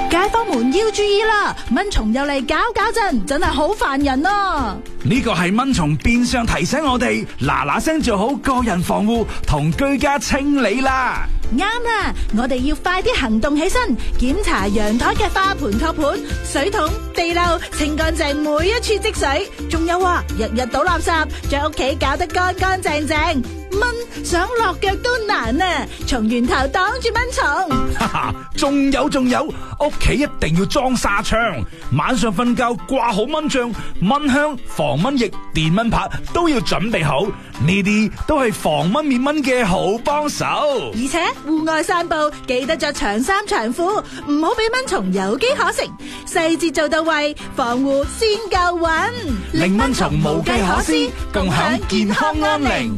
街坊們要注意啦，蚊蟲又嚟搞震，真係好煩人啊！ 呢個係蚊蟲變相提醒我哋嗱嗱聲做好個人防護同居家清理啦。 啱啦，我哋要快啲行動起身，檢查陽台嘅花盆托盤、水桶、地漏，清乾淨每一處積水。仲有啊，日日倒垃圾，將屋企搞得乾乾淨淨。蚊想落腳都難啊！從源頭擋住蚊蟲。 哈哈，仲有，屋企一定要裝紗窗，晚上瞓覺掛好蚊帳、蚊香、防蚊液、電蚊拍都要準備好，呢啲都係防蚊滅蚊嘅好幫手。 而且戶外散步記得着長衫長褲，唔好俾蚊蟲有機可乘，細節做到位，防護先夠穩， 令蚊蟲無計可施，共享健康安寧。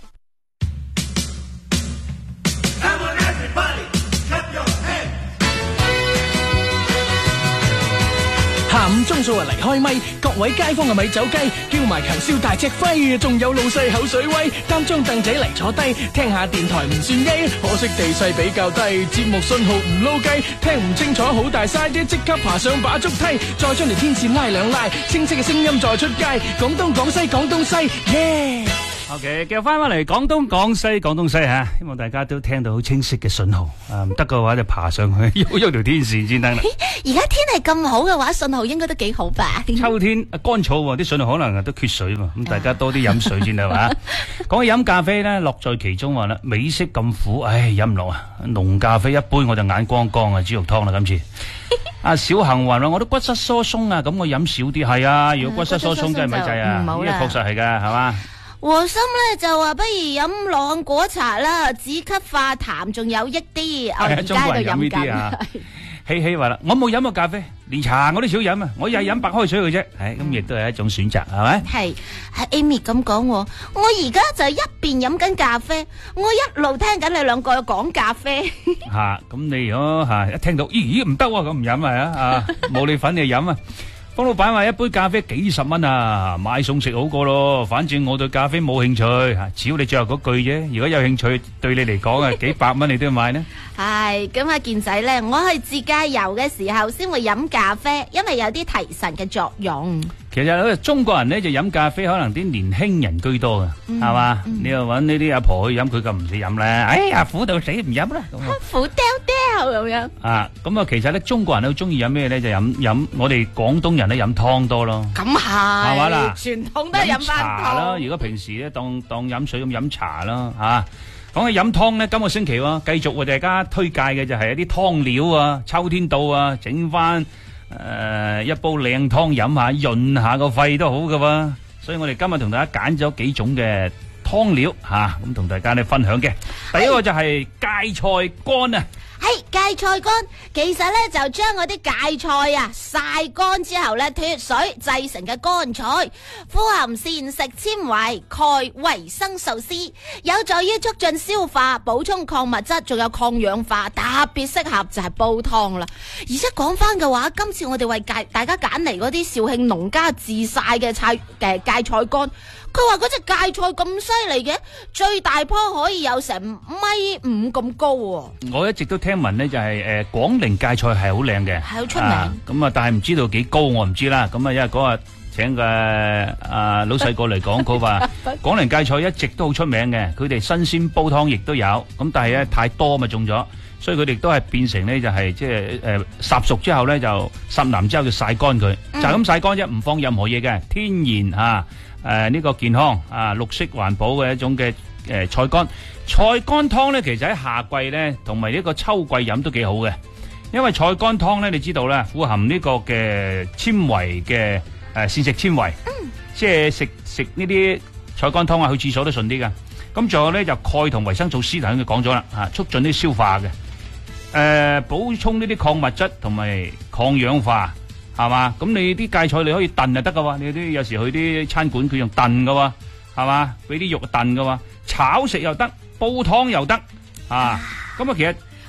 下午鐘數嚟開咪，各位街坊嘅咪走雞，叫埋強燒大隻輝，仲有老細口水威，擔張凳仔嚟坐低，聽下電台唔算機，可惜地勢比較低，節目信號唔撈雞，聽唔清楚好大嘥啫，即刻爬上把竹梯，再將條天線拉兩拉，清晰嘅聲音再出街，廣東廣西廣東西，耶 ！OK， 繼續翻嚟廣東廣西吓，希望大家都聽到好清晰嘅信號。唔得嘅話就爬上去喐條天線先得啦。 而家天氣咁好嘅話，信號應該都幾好吧？ 秋天乾燥，啲信號可能都缺水嘛，咁大家多啲飲水先係嘛。講起飲咖啡咧，樂在其中話啦，美式咁苦，飲唔落啊！濃咖啡一杯我就眼光光啊，豬肉湯啦今次。阿小幸運話我都骨質疏鬆啊，咁我飲少啲係啊。如果骨質疏鬆真係咪制啊？呢個確實係噶，係嘛？ 和心咧就話不如飲朗果茶啦，止咳化痰仲有益啲。我而家喺度飲緊。 希希話啦，我冇飲過咖啡，連茶我都少飲啊，我又係飲白開水嘅啫。咁亦都係一種選擇，係咪？係 Amy 咁講，我而家就一邊飲緊咖啡，我一路聽緊你兩個講咖啡。 咁你如果一聽到咦唔得喎，咁唔飲啊冇你份你飲啊！方老闆話一杯咖啡幾十蚊啊，買餸食好過咯。反正我對咖啡冇興趣，只要你最後嗰句啫。如果有興趣，對你嚟講幾百蚊你都要買呢？ 係咁啊，健仔咧，我係自駕遊嘅時候先會飲咖啡，因為有啲提神嘅作用。 其實中國人咧就飲咖啡，可能啲年輕人居多嘅，係嘛？你又搵呢啲阿婆去飲，佢咁唔使飲咧。哎呀，苦到死唔飲啦， 苦雕雕咁樣。 咁啊，其實咧中國人都中意飲咩咧？就飲我哋廣東人咧飲湯多咯。 咁係嘛啦？ 傳統都係飲翻茶啦。如果平時咧當飲水咁飲茶啦，講起飲湯咧，今個星期繼續為大家推介嘅就係一啲湯料啊，秋天到啊，整翻一煲靚湯飲下，潤下個肺都好噶喎。所以我哋今日同大家揀咗幾種嘅湯料咁同大家咧分享嘅。第一個就係芥菜乾啊。 芥菜乾其實咧就將嗰啲芥菜曬乾之後咧脫水製成嘅乾菜，富含膳食纖維、鈣、維生素 C， 有助於促進消化、補充礦物質，仲有抗氧化，特別適合就係煲湯啦。而且講翻嘅話，今次我哋為大家揀嚟嗰啲肇慶農家自曬嘅芥菜乾。佢話嗰隻芥菜咁犀利嘅，最大棵可以有成1.5米咁高喎。我一直都聽聞呢，就係廣寧芥菜係好靚嘅，係好出名。 咁但係唔知道幾高，我唔知啦。咁因為嗰日請個老細過嚟講，佢話廣寧芥菜一直都好出名嘅，佢哋新鮮煲湯亦都有。咁但係咧太多咪種咗，所以佢哋都係變成呢，就係即係烚熟之後咧就烚腍之後就曬乾佢，就咁曬乾啫，唔放任何嘢嘅，天然呢個健康綠色環保嘅一種嘅菜乾湯咧，其實喺夏季咧同埋呢個秋季飲都幾好嘅，因為菜乾湯咧你知道啦，富含呢個嘅纖維嘅膳食纖維，即係食呢啲菜乾湯去廁所都順啲噶。咁仲有咧就鈣同維生素 C， 頭先佢講咗啦，促進啲消化嘅，補充呢啲礦物質同埋抗氧化。係嘛？咁你啲芥菜你可以燉就得噶喎，你啲有時去啲餐館佢用燉噶喎，係嘛？俾啲肉燉噶喎，炒食又得，煲湯又得咁其實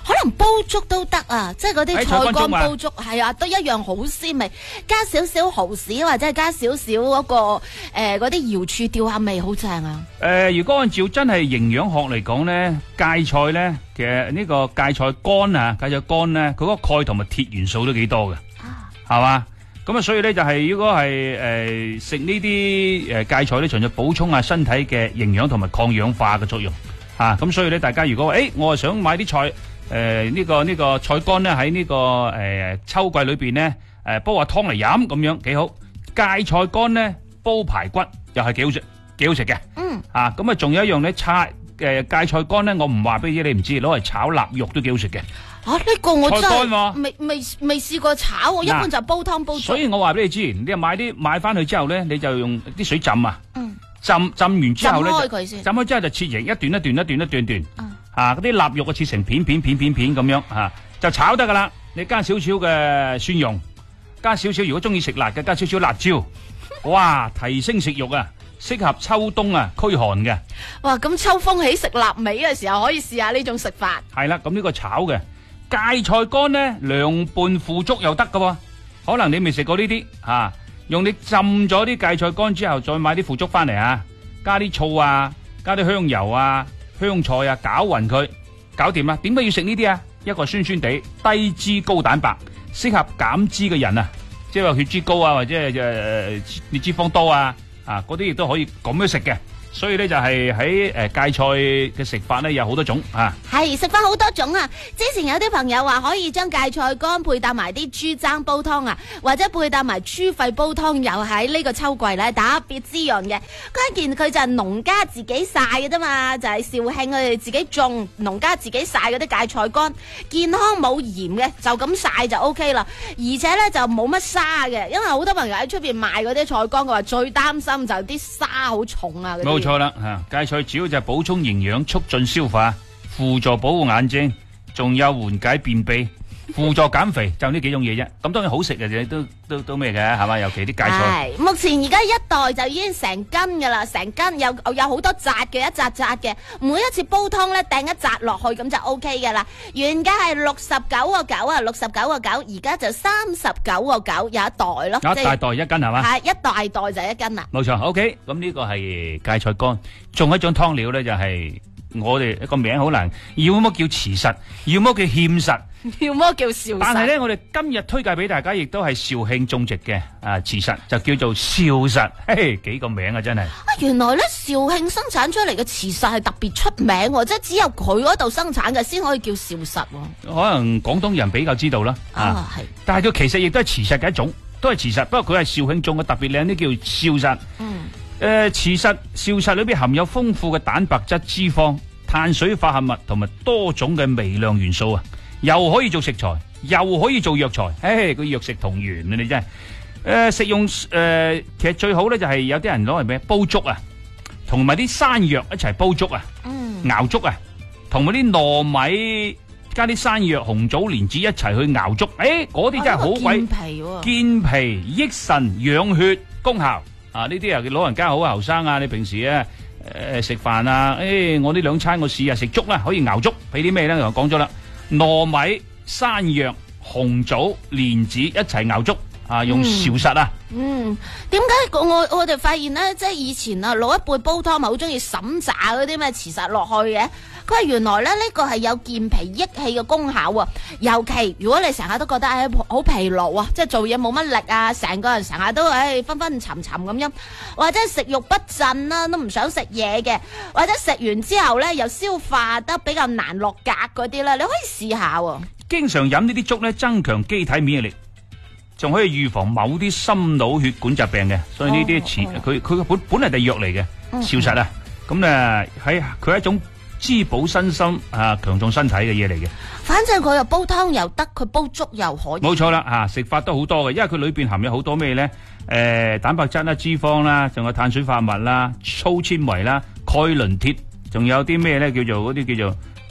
可能煲粥都得啊，即係嗰啲哎菜乾菜乾粥啊煲粥，係啊，都一樣好鮮味，加少少蠔豉或者係加少少嗰個嗰啲瑤柱調下味，好正啊！ 如果按照真係營養學嚟講咧，芥菜咧，其實呢個芥菜乾啊，芥菜乾咧，佢嗰個鈣同埋鐵元素都幾多嘅，係嘛？咁啊，所以咧就係如果係食呢啲芥菜咧，純粹補充下身體嘅營養同埋抗氧化嘅作用啊。咁所以咧，大家如果我係想買啲菜呢個菜乾咧喺呢個秋季裏邊咧煲下湯嚟飲咁樣幾好。芥菜乾咧煲排骨又係幾好食嘅。啊，咁啊仲有一樣咧芥菜乾咧，我唔話俾你唔知，攞嚟炒臘肉都幾好食嘅。 呢個我真菜乾係喎未試過炒喎，一般就煲湯煲粥。 所以我話俾你知，你買翻去之後咧，你就用啲水浸啊，浸完之後咧， 浸開佢先浸開之後就切成一段，嗰啲臘肉啊切成片咁樣就炒得噶啦。你加少少嘅蒜蓉，加少少如果中意食辣嘅，加少少辣椒，哇，提升食欲啊！適合秋冬啊驅寒嘅。 哇！咁秋風起食臘味嘅時候，可以試下呢種食法。 係啦，咁呢個炒嘅芥菜乾咧，涼拌腐竹又得噶喎。可能你未食過呢啲用你浸咗啲芥菜乾之後，再買啲腐竹翻嚟加啲醋啊，加啲香油啊、香菜啊，攪勻佢，搞掂啦。點解要食呢啲啊？一個酸酸地，低脂高蛋白，適合減脂嘅人啊，即係話血脂高啊，或者係你脂肪多啊，嗰啲亦都可以咁樣食嘅。所以咧就係喺芥菜嘅食法咧有好多種係食翻好多種啊！之前有啲朋友話可以將芥菜乾配搭埋啲豬踭煲湯啊，或者配搭埋豬肺煲湯，又喺呢個秋季咧特別滋潤嘅。關鍵佢就係農家自己曬嘅啫嘛，就係肇慶佢哋自己種，農家自己曬嗰啲芥菜乾，健康冇鹽嘅，就咁曬就 OK 啦。而且咧就冇乜沙嘅，因為好多朋友喺出邊賣嗰啲菜乾，佢話最擔心就係啲沙好重啊。 冇錯啦，芥菜主要就係補充營養、促進消化、輔助保護眼睛，仲有緩解便秘、輔助減肥，就呢幾種嘢啫。咁當然好食嘅啫，都咩嘅係嘛？尤其啲芥菜。 係目前而家一袋就已經成斤噶啦，成斤有好多紮嘅，一紮嘅，每一次煲湯咧掟一紮落去咁就 OK 噶啦。原價係69.9啊，69.9，而家就39.9，有一袋咯。 有一大袋一斤係嘛？ 係一大袋就一斤啦。 冇錯 ，OK。咁呢個係芥菜乾，仲有一種湯料咧就係我哋一個名好難，要麼叫慈實，要麼叫欠實。 要麼叫韶實， 但係咧，我哋今日推介俾大家，亦都係肇慶種植嘅慈實，就叫做韶實。嘿，幾個名啊，真係。 原來咧肇慶生產出嚟嘅慈實係特別出名喎，即係只有佢嗰度生產嘅先可以叫韶實喎。 可能廣東人比較知道啦。 係。 但係佢其實亦都係慈實嘅一種，都係慈實，不過佢係肇慶種嘅特別靚啲，叫韶實。慈實韶實裏邊含有豐富嘅蛋白質、脂肪、碳水化合物同埋多種嘅微量元素啊！又可以做食材，又可以做藥材，佢藥食同源啊！你真係，食用其實最好咧就係有啲人攞嚟咩煲粥啊，同埋啲山藥一齊煲粥啊，熬粥啊，同埋啲糯米加啲山藥、紅棗、蓮子一齊去熬粥，嗰啲真係好鬼健脾益腎、養血功效啊！呢啲啊老人家好後生啊，你平時食飯啊，我呢兩餐我試下食粥啦，可以熬粥，俾啲咩咧？我講咗啦。糯米、山藥、紅棗、蓮子一齊熬粥用韶實啊。 點解我哋發現咧，即係以前老一輩煲湯咪好中意審炸嗰啲咩慈實落去嘅？佢話原來咧呢個係有健脾益氣嘅功效啊！尤其如果你成日都覺得好疲勞啊，即係做嘢冇乜力啊，成個人成日都昏昏沉沉咁樣，或者食慾不振啦，都唔想食嘢嘅，或者食完之後咧又消化得比較難落格嗰啲咧，你可以試下喎。 經常飲呢啲粥咧，增強機體免疫力，仲可以預防某啲心腦血管疾病嘅，所以呢啲佢本嚟係藥嚟嘅韶實啊，咁喺佢係一種滋補身心強壯身體嘅嘢嚟嘅。 反正佢又煲湯又得，佢煲粥又可以。 冇錯啦，食法都好多嘅，因為佢裏邊含有好多咩咧？蛋白質啦、脂肪啦，仲有碳水化合物啦、粗纖維啦、鈣磷鐵，仲有啲咩咧？叫做嗰啲叫做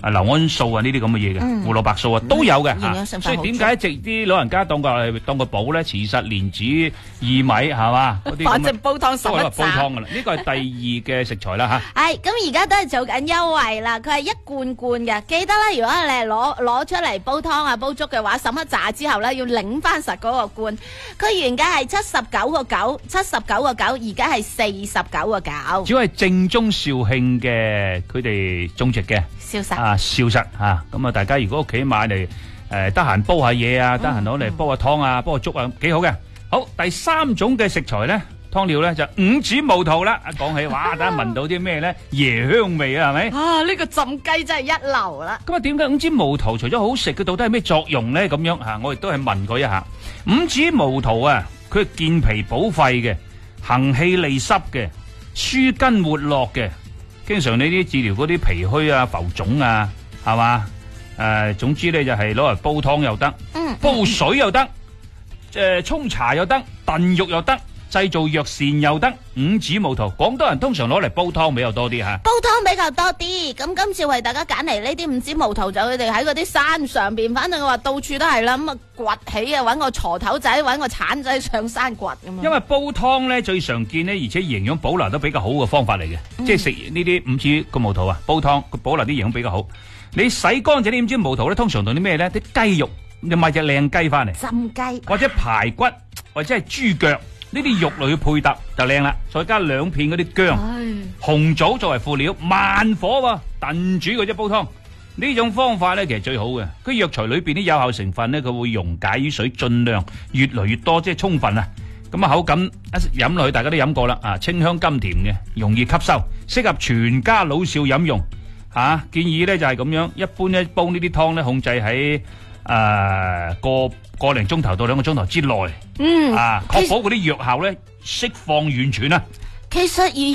硫胺素啊呢啲咁嘅嘢嘅，胡蘿蔔素啊都有嘅營養成分所以點解一直啲老人家當個寶咧？其實蓮子、薏米係嘛嗰啲咁反正煲湯十都係一煲湯噶啦。呢個係第二嘅食材啦吓。 係咁而家都係做緊優惠啦，佢係一罐罐嘅，記得啦，如果你係攞出嚟煲湯啊煲粥嘅話，滲一炸之後咧要擰翻實嗰個罐，佢原價係79.9，而家係49.9。 只係正宗肇慶嘅佢哋種植嘅。 消失消失吓，咁啊！大家如果屋企買嚟得閒煲下嘢啊，得閒攞嚟煲下湯啊，煲下粥啊，幾好嘅。好，第三種嘅食材咧，湯料咧就五指毛肚啦。一講起，哇！大家聞到啲咩咧？椰香味啊，係咪？ 啊！呢個浸雞真係一流啦。 咁啊，點解五指毛肚除咗好食，佢到底係咩作用咧？咁樣吓，我亦都係問過一下。五指毛肚啊，佢係健脾補肺嘅，行氣利濕嘅，舒筋活絡嘅。經常呢啲治療嗰啲脾虛啊、浮腫啊，係嘛？總之咧就係攞嚟煲湯又得，煲水又得，沖茶又得，燉肉又得，製造藥膳又得。五指毛肚，廣東人通常攞嚟煲湯比較多啲吓。 煲湯比較多啲，咁今次為大家揀嚟呢啲五指毛肚，就佢哋喺嗰啲山上邊，反正我話到處都係啦，咁啊掘起啊，搵個鋤頭仔，搵個鏟仔上山掘咁啊。 因為煲湯咧最常見咧，而且營養保留都比較好嘅方法嚟嘅，即係食呢啲五指個毛肚啊，煲湯佢保留啲營養比較好。你洗乾淨啲五指毛肚咧，通常同啲咩咧？啲雞肉，你買隻靚雞翻嚟， 浸雞或者排骨，或者係豬腳。呢啲肉類去配搭就靚啦，再加2片嗰啲薑、紅棗作為輔料，慢火喎燉煮嗰隻煲湯。呢種方法咧其實最好嘅，佢藥材裏邊啲有效成分咧，佢會溶解於水，盡量越嚟越多，即係充分啊。咁啊口感一飲落去，大家都飲過啦，啊清香甘甜嘅，容易吸收，適合全家老少飲用。建議咧就係咁樣，一般一煲呢啲湯咧，控制喺個零鐘頭到2個鐘頭之內，確保嗰啲藥效咧釋放完全啊。 其實